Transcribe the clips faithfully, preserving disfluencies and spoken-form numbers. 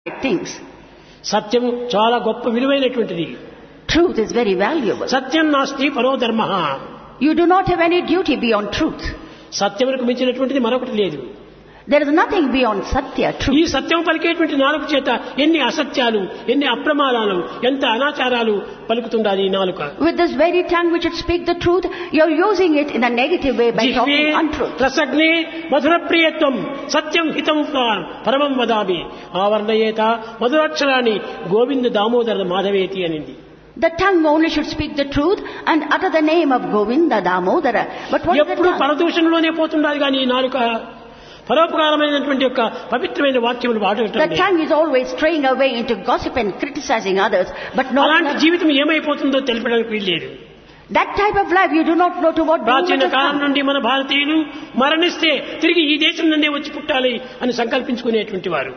things. సత్యం చాలా గొప్ప విలువైనటువంటిది. Truth is very valuable. సత్యం నాస్తి పరో ధర్మః. You do not have any duty beyond truth. సత్యమునకు మించినటువంటిది మరొకటి లేదు. There is nothing beyond Satya, ఈ truth. సత్యం పలికేటువంటి నాలుక చేత ఎన్ని అసత్యాలు, ఎన్ని అప్రమాణాలు, ఎంత అనాచారాలు పలుకుతుండాలి ఈ నాలుక. With this very tongue which should speak the truth, you are using it in a negative way by జిహ్వే talking untruth. రసగ్నే మధుర ప్రియత్వం సత్యం హితం పరమం వదామి ఆవర్ణయేత మధురాక్షరాన్ని గోవింద దామోదర మాధవేతి అనింది. The tongue only should speak the truth and utter the name of Govinda Damodara. But what is the ఎప్పుడు tongue? పరదూషణలోనే పోతుండాలి కానీ ఈ నాలుక పరోపకారమైనటువంటి యొక్క పవిత్రమైన వాక్యములు The వాడటం. tongue is always straying away into gossip and criticizing others, but not అలాంటి జీవితం ఏమైపోతుందో తెలిపడానికి వీల్లేదు. that type of life you do not know to what do ప్రాచీన with the కాలం tongue. నుండి మన భారతీయులు మరణిస్తే తిరిగి ఈ దేశం నుండే వచ్చి పుట్టాలి అని సంకల్పించుకునేటువంటి వారు.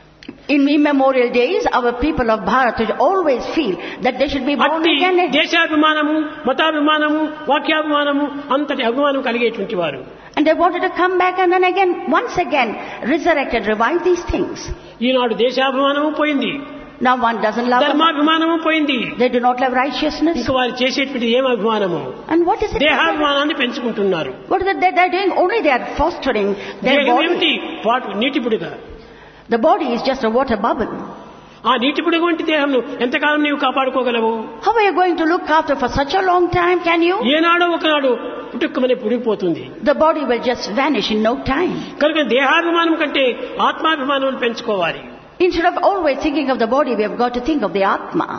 In immemorial days, our people of Bharat would always feel that they should be born అట్టి again. దేశాభిమానము, మతాభిమానము, వాక్యాభిమానము అంతటి అభిమానం కలిగేటువంటి వారు. And they wanted to come back and then again, once again, resurrect and revive these things. ఈనాడు దేశాభిమానము పోయింది, Now one doesn't love them. ధర్మాభిమానము పోయింది. They do not love righteousness. ఇంకా వారు చేసేటువంటి ఏం అభిమానము? And what is it? దేహాభిమానాన్ని పెంచుకుంటున్నారు. What is it that they're doing? Only they are fostering their దేహం ఏమిటి? body. పాటు నీటి బుడగ. The body is just a water bubble. ఆ నీటి బుడగ వంటి దేహంను ఎంతకాలం నీవు కాపాడుకోగలవు? How are you going to look after for such a long time? Can you? ఏనాడో ఒకనాడు పుట్టుక్కమని పుడిగిపోతుంది. The body will just vanish in no time. కనుక దేహాభిమానం కంటే ఆత్మాభిమానం పెంచుకోవాలి. Instead of always thinking of the body, we have got to think of the Atma.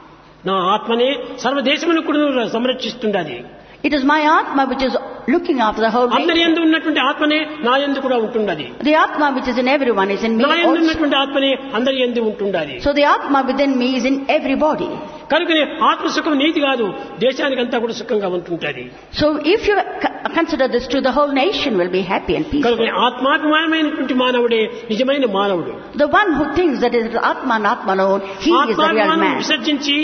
నా ఆత్మనే సర్వదేశమును కూడా సంరక్షిస్తుండాలి. It is my Atma which is looking after the whole అందరి nation. యందు ఉన్నటువంటి ఆత్మనే నా యందు కూడా ఉంటుండాలి. The Atma which is in everyone is in me నా యందు also. ఉన్నటువంటి ఆత్మనే అందరి యందు ఉంటుండాలి. So the Atma within me is in everybody. కనుకనే ఆత్మ సుఖం నీతి కాదు, దేశానికంతా కూడా సుఖంగా ఉంటుంటది. So if you c- consider this true, the whole nation will be happy and peaceful. కనుకనే ఆత్మాభిమానమైనటువంటి మానవుడే నిజమైన మానవుడు. The one who thinks that it is Atma and Atma alone, he is the real ఆత్మాభిమానం man. విసర్జించి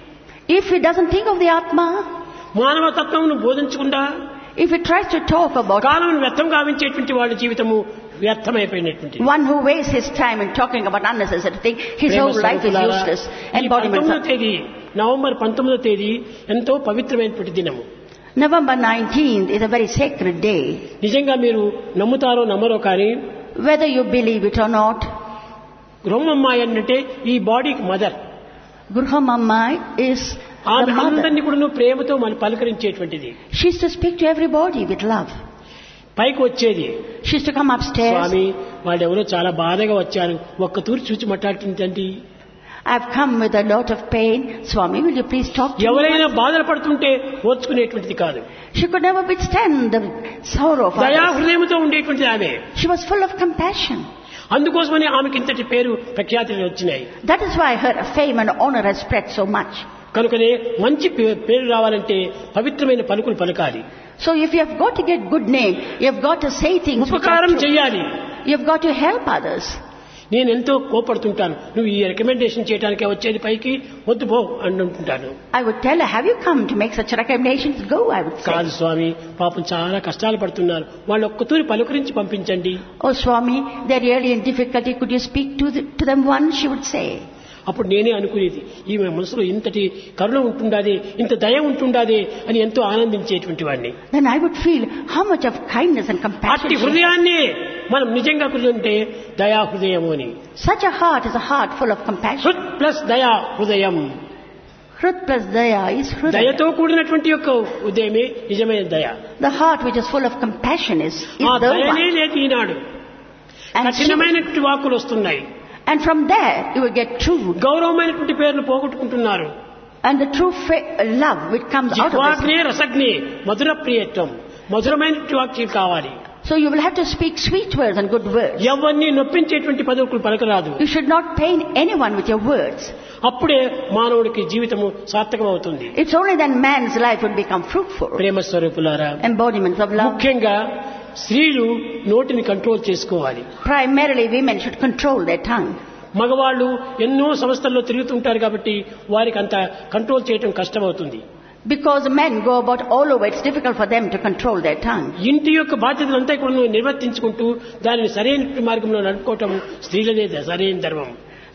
If he doesn't think of the Atma, మానవ తత్వమును బోధించకుండా if he tries to talk about కాలం వ్యర్థం గావించేటువంటి వాళ్ళ జీవితము వ్యర్థమైపోయినటువంటి. one who wastes his time in talking about unnecessary things, his Prema whole life is స్వరూపులారా, useless. ఈ Embodiment పంతొమ్మిదవ of తేదీ November పంతొమ్మిదవ తేదీ ఎంతో పవిత్రమైనటువంటి దినము. November nineteenth is a very sacred day. నిజంగా మీరు నమ్ముతారో నమ్మరో కానీ Whether you believe it or not, గృహమ్మాయి అంటే ఈ బాడీకి మదర్. Gruhamamma is ఆమె the mother. అందరినీ కూడా నువ్వు ప్రేమతో మనం పలకరించేటువంటిది. She used to speak to everybody with love. పైకి వచ్చేది, She used to come upstairs. స్వామి వాళ్ళెవరో చాలా బాధగా వచ్చారు, ఒక్క తూరి చూచి మాట్లాడుతుందండి. I've come with a lot of pain. Swami, will you please talk to me? ఎవరైనా బాధలు పడుతుంటే ఓర్చుకునేటువంటిది కాదు. She could never withstand the sorrow of దయా others. హృదయంతో ఉండేటువంటిది ఆమె. She was full of compassion. అందుకోసమని ఆమెకి ఇంతటి పేరు ప్రఖ్యాతులు వచ్చినాయి. That is why her fame and honor has spread so much. కనుకనే మంచి పే- పేరు రావాలంటే పవిత్రమైన పలుకులు పలకాలి, So if you have got to get good name, you have got to say things which are ఉపకారం true. చెయ్యాలి. You have got to help others. నేను ఎంతో కోపడుతుంటాను, నువ్వు ఈ రికమెండేషన్ చేయడానికే వచ్చేది పైకి, వద్దు పో అంటుంటాను. I would tell her, have you come to make such recommendations? Go, I would say. కాదు స్వామి, పాపం చాలా కష్టాలు పడుతున్నారు, వాళ్ళు ఒక్కతూరి పలుకరించి పంపించండి. Oh Swami, they're really in difficulty. Could you speak to, the, to them once? She would say. అప్పుడు నేనే అనుకునేది, ఈమె మనసులో ఇంతటి కరుణ ఉంటుండాదే, ఇంత దయ ఉంటుండాదే అని ఎంతో ఆనందించేటువంటి వాడిని. Then I would feel how much of kindness and compassion. అట్టి she హృదయాన్ని మనం నిజంగా కుదిరితే దయా హృదయము అని. Such a heart is a heart full of compassion. హృత్ plus దయా హృదయం. Hrut plus daya is hrudaya. దయతో కూడినటువంటి యొక్క హృదయమే నిజమైన దయ. The heart which is full of compassion is, is ఆ the దయనే one. లేదు ఈనాడు. And, she, కఠినమైనటువంటి వాక్కులు వస్తున్నాయి, and from there you will get true. గౌరవమైనటువంటి పేర్లు పోగొట్టుకుంటున్నారు. And the true fa- love which comes out of this. జిహ్వాగ్నే రసగ్నే మధుర ప్రియత్వం, మధురమైనటువంటి వాక్యం కావాలి. So you will have to speak sweet words and good words. ఎవరిని నొప్పించేటువంటి పదవులు పలకరాదు. You should not pain anyone with your words. అప్పుడే మానవుడికి జీవితము సార్థకమవుతుంది. It's only then man's life would become fruitful. ప్రేమ స్వరూపులారా, Embodiments of love. ముఖ్యంగా స్త్రీలు నోటిని కంట్రోల్ చేసుకోవాలి. Primarily women should control their tongue. మగవాళ్ళు ఎన్నో సంస్థల్లో తిరుగుతుంటారు కాబట్టి వారికి అంత కంట్రోల్ చేయడం కష్టమవుతుంది. Because men go about all over, it's difficult for them to control their tongue. ఇంటి యొక్క బాధ్యతలంతా కూడా నిర్వర్తించుకుంటూ దానిని సరైన మార్గంలో నడుపుకోవటం స్త్రీలదే సరైన ధర్మం.